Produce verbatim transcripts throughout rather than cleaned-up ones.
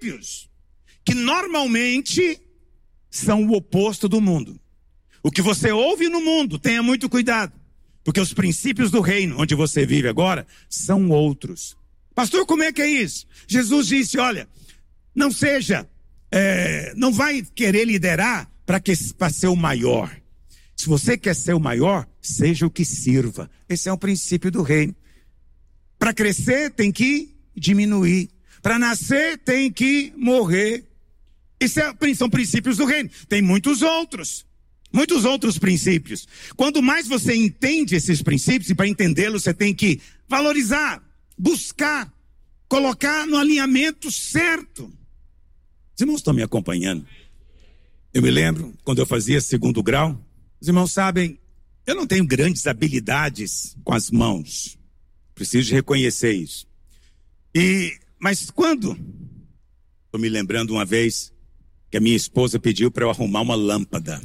princípios que normalmente são o oposto do mundo. O que você ouve no mundo, tenha muito cuidado, porque os princípios do reino onde você vive agora são outros. Pastor, como é que é isso? Jesus disse, olha, não seja, é, não vai querer liderar para ser o maior. Se você quer ser o maior, seja o que sirva. Esse é o princípio do reino. Para crescer tem que diminuir. Para nascer tem que morrer. Esses são princípios do reino. Tem muitos outros. Muitos outros princípios. Quanto mais você entende esses princípios, e para entendê-los você tem que valorizar, buscar, colocar no alinhamento certo. Os irmãos estão me acompanhando? Eu me lembro, quando eu fazia segundo grau, os irmãos sabem, eu não tenho grandes habilidades com as mãos. Preciso de reconhecer isso. E, mas quando, estou me lembrando uma vez, que a minha esposa pediu para eu arrumar uma lâmpada.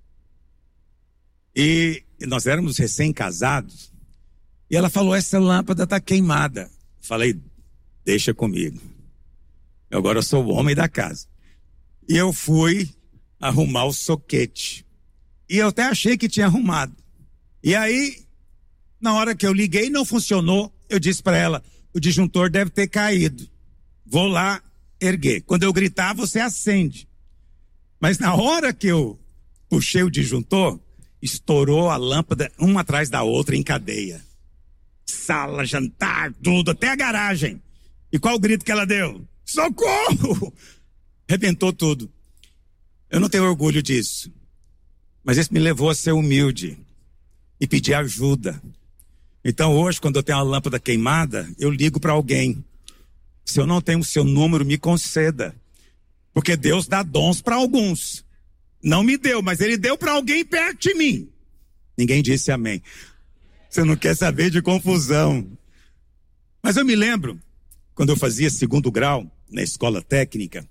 E, e nós éramos recém-casados. E ela falou, essa lâmpada está queimada. Falei, deixa comigo. Agora eu sou o homem da casa. E eu fui arrumar o soquete. E eu até achei que tinha arrumado. E aí, na hora que eu liguei, não funcionou. Eu disse para ela, o disjuntor deve ter caído. Vou lá erguer. Quando eu gritar, você acende. Mas na hora que eu puxei o disjuntor, estourou a lâmpada uma atrás da outra em cadeia. Sala, jantar, tudo, até a garagem. E qual o grito que ela deu? Socorro! Arrebentou tudo. Eu não tenho orgulho disso. Mas isso me levou a ser humilde e pedir ajuda. Então hoje, quando eu tenho uma lâmpada queimada, eu ligo para alguém. Se eu não tenho o seu número, me conceda. Porque Deus dá dons para alguns. Não me deu, mas ele deu para alguém perto de mim. Ninguém disse amém. Você não quer saber de confusão. Mas eu me lembro, quando eu fazia segundo grau na escola técnica,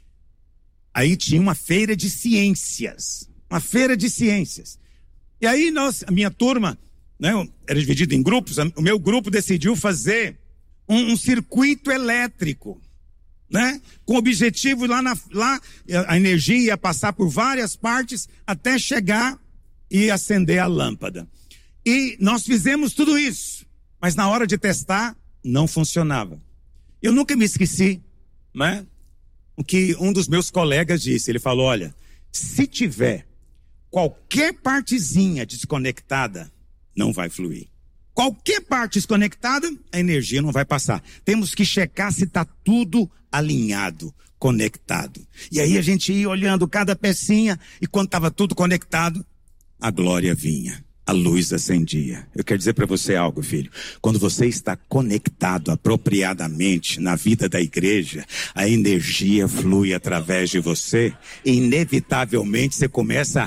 aí tinha uma feira de ciências. Uma feira de ciências. E aí nós, a minha turma, né, era dividida em grupos, o meu grupo decidiu fazer um, um circuito elétrico. Né? Com o objetivo lá, na, lá a energia ia passar por várias partes até chegar e acender a lâmpada. E nós fizemos tudo isso, mas na hora de testar não funcionava. Eu nunca me esqueci, né? O que um dos meus colegas disse. Ele falou, olha, se tiver qualquer partezinha desconectada, não vai fluir. Qualquer parte desconectada, a energia não vai passar. Temos que checar se está tudo alinhado, conectado. E aí a gente ia olhando cada pecinha, e quando estava tudo conectado, a glória vinha, a luz acendia. Eu quero dizer para você algo, filho. Quando você está conectado apropriadamente na vida da igreja, a energia flui através de você, e inevitavelmente você começa a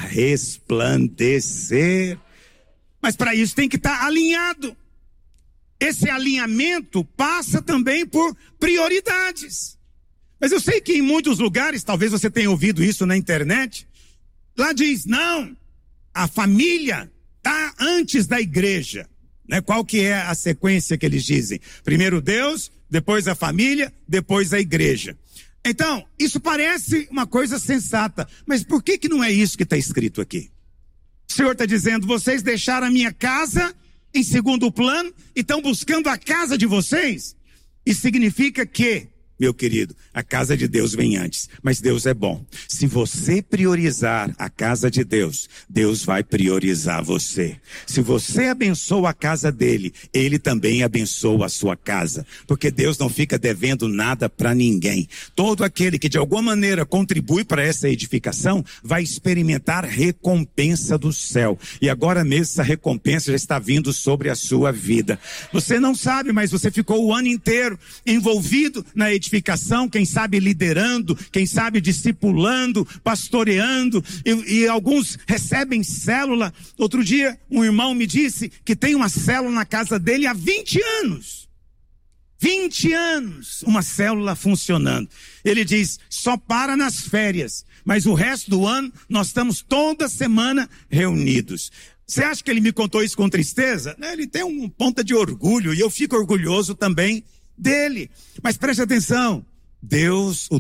resplandecer. Mas para isso tem que estar alinhado. Esse alinhamento passa também por prioridades. Mas eu sei que em muitos lugares, talvez você tenha ouvido isso na internet, lá diz, não, a família está antes da igreja. Né? Qual que é a sequência que eles dizem? Primeiro Deus, depois a família, depois a igreja. Então, isso parece uma coisa sensata, mas por que que não é isso que está escrito aqui? O Senhor está dizendo, vocês deixaram a minha casa em segundo plano e estão buscando a casa de vocês? Isso significa que, meu querido, a casa de Deus vem antes, mas Deus é bom. Se você priorizar a casa de Deus, Deus vai priorizar você. Se você abençoa a casa dele, ele também abençoa a sua casa, porque Deus não fica devendo nada para ninguém. Todo aquele que de alguma maneira contribui para essa edificação, vai experimentar recompensa do céu. E agora mesmo essa recompensa já está vindo sobre a sua vida. Você não sabe, mas você ficou o ano inteiro envolvido na edificação. Edificação, quem sabe liderando, quem sabe discipulando, pastoreando, e, e alguns recebem célula. Outro dia um irmão me disse que tem uma célula na casa dele há vinte anos. vinte anos, uma célula funcionando. Ele diz, só para nas férias, mas o resto do ano nós estamos toda semana reunidos. Você acha que ele me contou isso com tristeza? Ele tem um ponta de orgulho, e eu fico orgulhoso também dele. Mas preste atenção, Deus, o